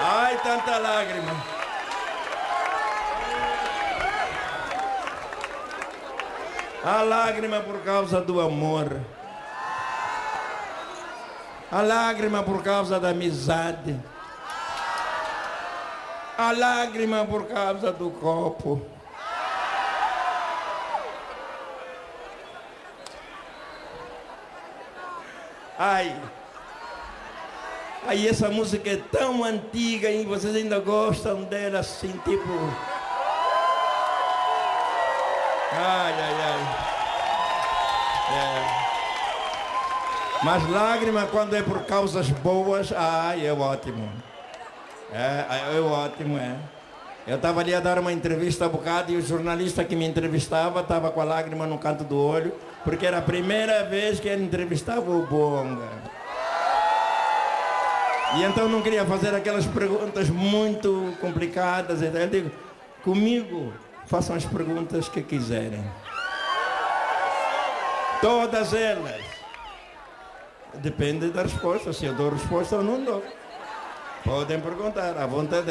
Ai, tanta lágrima. A lágrima por causa do amor. A lágrima por causa da amizade. A lágrima por causa do copo. Ai. Aí essa música é tão antiga e vocês ainda gostam dela assim, tipo... Ai, ai, ai. É. Mas lágrima quando é por causas boas, ai, é ótimo. É ótimo, é. Eu estava ali a dar uma entrevista há bocado e o jornalista que me entrevistava estava com a lágrima no canto do olho, porque era a primeira vez que ele entrevistava o Bonga. E então não queria fazer aquelas perguntas muito complicadas. Então eu digo, comigo façam as perguntas que quiserem. Todas elas. Depende da resposta, se eu dou resposta ou não dou. Podem perguntar, à vontade.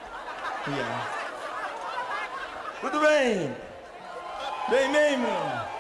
Yeah. Tudo bem? Bem mesmo?